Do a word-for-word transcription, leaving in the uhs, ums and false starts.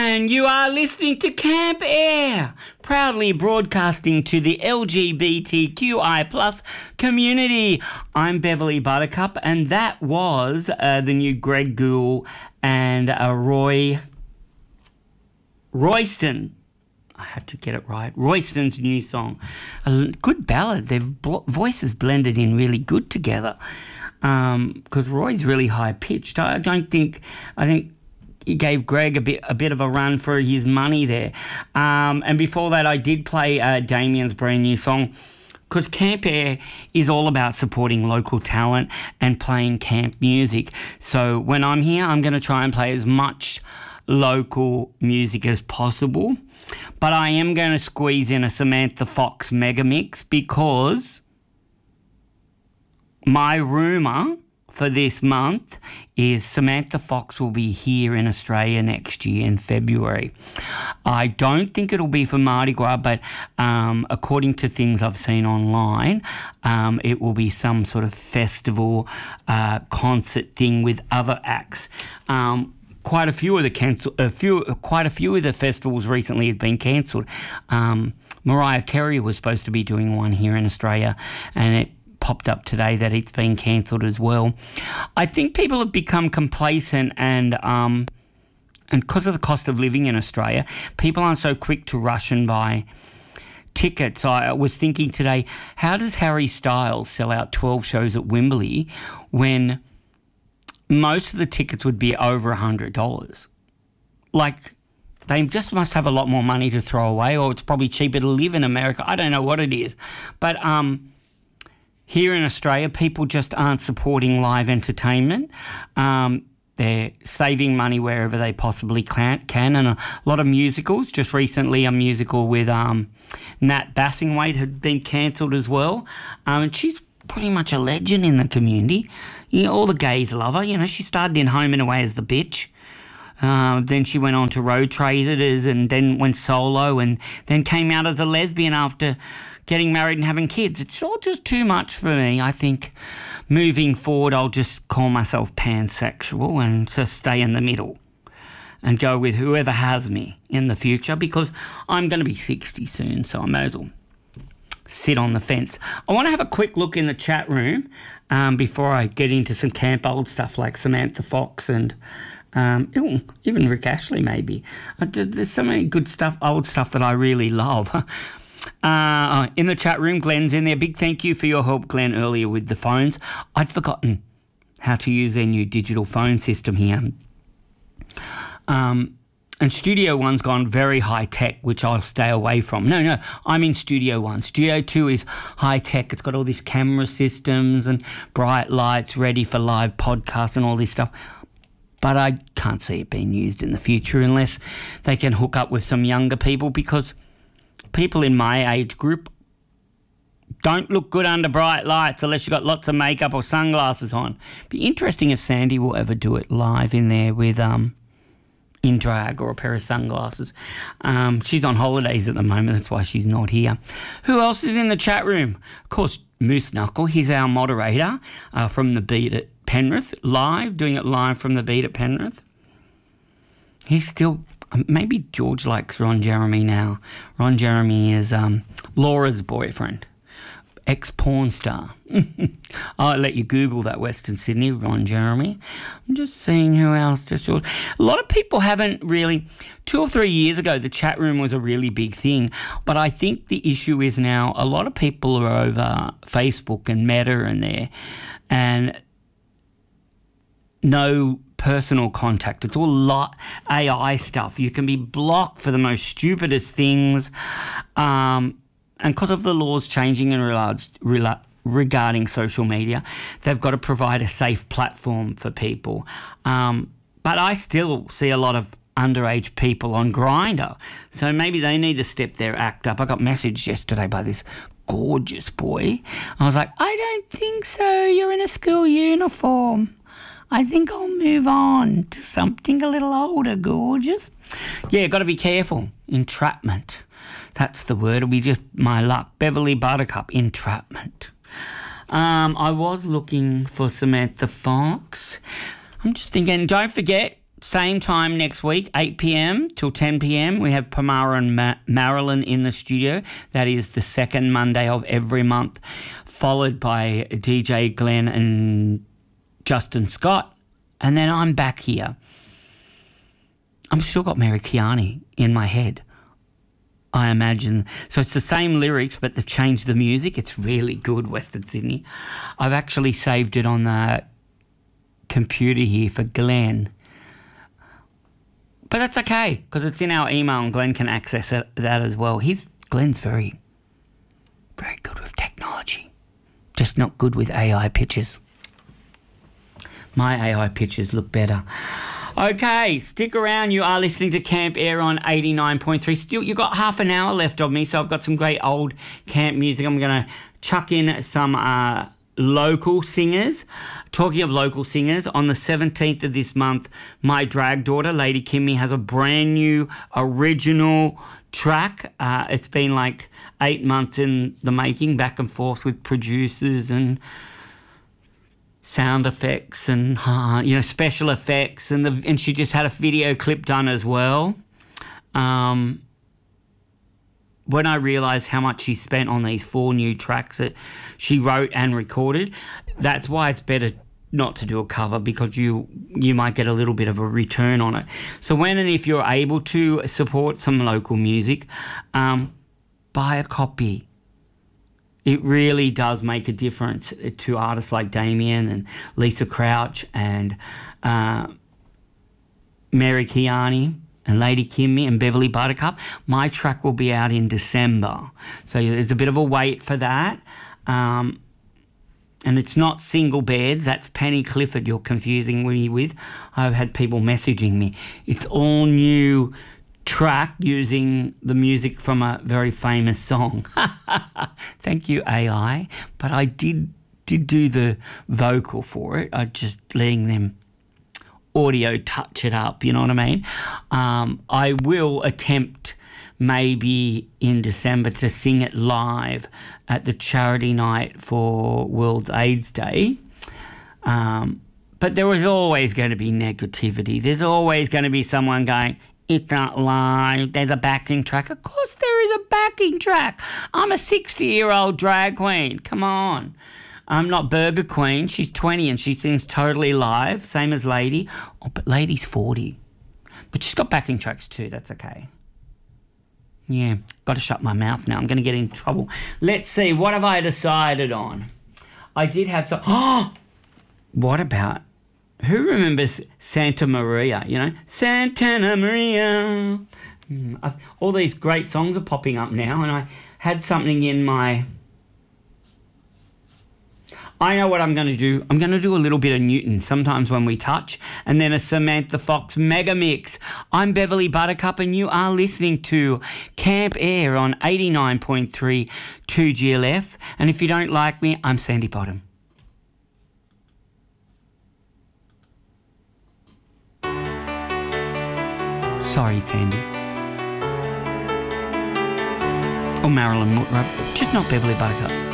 And you are listening to Camp Air, proudly broadcasting to the L G B T Q I plus community. I'm Beverly Buttercup, and that was uh, the new Greg Gould and uh, Roy Royston. I had to get it right. Royston's new song. A good ballad. Their bl- voices blended in really good together. Um, because Roy's really high pitched. I don't think. I think. He gave Greg a bit a bit of a run for his money there. Um, and before that, I did play uh, Damien's brand new song, because Camp Air is all about supporting local talent and playing camp music. So when I'm here, I'm going to try and play as much local music as possible. But I am going to squeeze in a Samantha Fox mega mix, because my rumour for this month is Samantha Fox will be here in Australia next year in February. I don't think it'll be for Mardi Gras, but um, according to things I've seen online, um, it will be some sort of festival uh, concert thing with other acts. Um, quite a few of the cancel, a few, quite a few of the festivals recently have been cancelled. Um, Mariah Carey was supposed to be doing one here in Australia, and it popped up today that it's been cancelled as well. I think people have become complacent, and um, and because of the cost of living in Australia, people aren't so quick to rush and buy tickets. I was thinking today, how does Harry Styles sell out twelve shows at Wembley when most of the tickets would be over one hundred dollars? Like, they just must have a lot more money to throw away, or it's probably cheaper to live in America. I don't know what it is. But um, here in Australia, people just aren't supporting live entertainment. Um, they're saving money wherever they possibly can, can. And a lot of musicals. Just recently, a musical with um, Nat Bassingwaite had been cancelled as well. Um, and she's pretty much a legend in the community. You know, all the gays love her. You know, she started in Home and Away as the bitch. Uh, then she went on to Road Traders, and then went solo, and then came out as a lesbian after getting married and having kids. It's all just too much for me. I think moving forward, I'll just call myself pansexual and just stay in the middle and go with whoever has me in the future, because I'm going to be sixty soon, so I may as well sit on the fence. I want to have a quick look in the chat room um, before I get into some camp old stuff like Samantha Fox and Um, even Rick Ashley, maybe. Uh, there's so many good stuff, old stuff that I really love. uh, in the chat room, Glenn's in there. Big thank you for your help, Glenn, earlier with the phones. I'd forgotten how to use their new digital phone system here. Um, and Studio One's gone very high tech, which I'll stay away from. No, no, I'm in Studio One. Studio Two is high tech. It's got all these camera systems and bright lights ready for live podcasts and all this stuff. But I can't see it being used in the future unless they can hook up with some younger people, because people in my age group don't look good under bright lights unless you've got lots of makeup or sunglasses on. Be interesting if Sandy will ever do it live in there with um in drag or a pair of sunglasses. Um, she's on holidays at the moment, that's why she's not here. Who else is in the chat room? Of course, Moose Knuckle. He's our moderator uh, from the Beat at Penrith, live, doing it live from the Beat at Penrith. He's still, maybe George likes Ron Jeremy now. Ron Jeremy is um, Laura's boyfriend, ex-porn star. I'll let you Google that, Western Sydney, Ron Jeremy. I'm just seeing who else. Just a lot of people haven't really, two or three years ago, the chat room was a really big thing. But I think the issue is now a lot of people are over Facebook and Meta and there, and no personal contact. It's all lot A I stuff. You can be blocked for the most stupidest things. Um, and because of the laws changing in regards, regarding social media, they've got to provide a safe platform for people. Um, but I still see a lot of underage people on Grindr. So maybe they need to step their act up. I got messaged yesterday by this gorgeous boy. I was like, I don't think so. You're in a school uniform. I think I'll move on to something a little older, gorgeous. Yeah, got to be careful. Entrapment. That's the word. It'll be just my luck. Beverly Buttercup, entrapment. Um, I was looking for Samantha Fox. I'm just thinking, don't forget, same time next week, eight p.m. till ten p.m. We have Pamara and Ma- Marilyn in the studio. That is the second Monday of every month, followed by D J Glenn and Justin Scott. And then I'm back here. I'm still got Mary Kiani in my head, I imagine. So it's the same lyrics, but they've changed the music. It's really good, Western Sydney. I've actually saved it on the computer here for Glenn. But that's okay, because it's in our email and Glenn can access it, that as well. He's Glenn's very, very good with technology. Just not good with A I pictures. My A I pictures look better. Okay, stick around. You are listening to Camp Air on eighty-nine point three. Still, you've got half an hour left of me, so I've got some great old camp music. I'm going to chuck in some uh, local singers. Talking of local singers, on the seventeenth of this month, my drag daughter, Lady Kimmy, has a brand new original track. Uh, it's been like eight months in the making, back and forth with producers and sound effects and uh, you know, special effects, and the and she just had a video clip done as well. Um, when I realised how much she spent on these four new tracks that she wrote and recorded, that's why it's better not to do a cover, because you you might get a little bit of a return on it. So when and if you're able to support some local music, um, buy a copy. It really does make a difference to artists like Damien and Lisa Crouch and uh, Mary Kiani and Lady Kimmy and Beverly Buttercup. My track will be out in December. So there's a bit of a wait for that. Um, and it's not Single Beds. That's Penny Clifford you're confusing me with. I've had people messaging me. It's all new track using the music from a very famous song. Thank you, A I. But I did did do the vocal for it. I just letting them audio touch it up, you know what I mean? Um, I will attempt maybe in December to sing it live at the charity night for World AIDS Day. Um, but there was always going to be negativity. There's always going to be someone going, it's not live, there's a backing track. Of course there is a backing track. I'm a sixty-year-old drag queen. Come on. I'm not Burger Queen. She's twenty and she sings totally live, same as Lady. Oh, but Lady's forty. But she's got backing tracks too, that's okay. Yeah, got to shut my mouth now. I'm going to get in trouble. Let's see, what have I decided on? I did have some... Oh! What about... Who remembers Santa Maria, you know? Santa Maria. Mm, I've, all these great songs are popping up now, and I had something in my... I know what I'm going to do. I'm going to do a little bit of Newton sometimes when we touch, and then a Samantha Fox mega mix. I'm Beverly Buttercup, and you are listening to Camp Air on eighty-nine point three two G L F. And if you don't like me, I'm Sandy Bottom. Sorry, Sandy. Or Marilyn Monroe, just not Beverly Buttercup.